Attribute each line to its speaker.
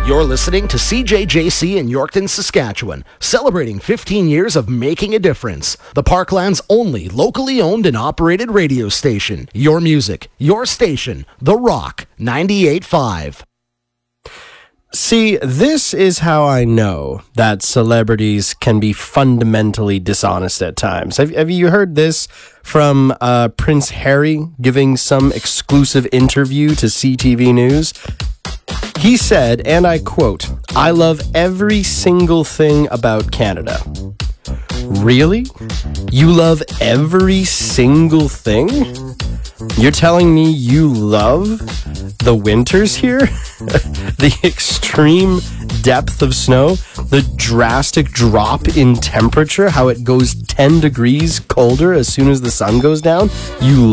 Speaker 1: You're listening to CJJC in Yorkton, Saskatchewan, celebrating 15 years of making a difference. The Parkland's only locally owned and operated radio station. Your music, your station, The Rock 98.5.
Speaker 2: See, this is how I know that celebrities can be fundamentally dishonest at times. Have you heard this from Prince Harry giving some exclusive interview to CTV News? He said, and I quote, "I love every single thing about Canada." Really? You love every single thing? You're telling me you love the winters here? The extreme depth of snow? The drastic drop in temperature? How it goes 10 degrees colder as soon as the sun goes down? You